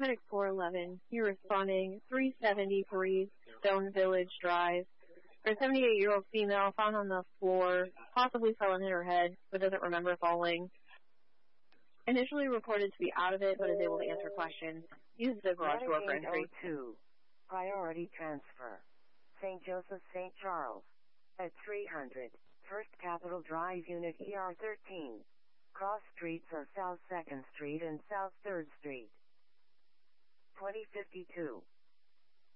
Medic 411, you're responding 373 Stone Village Drive. There's a 78-year-old female found on the floor, possibly fell and hit her head, but doesn't remember falling. Initially reported to be out of it, but is able to answer questions. Use the garage door for entry. 2. Priority transfer. St. Joseph, St. Charles. At 300. First Capitol Drive, Unit ER 13. Cross streets are South 2nd Street and South 3rd Street. 2052.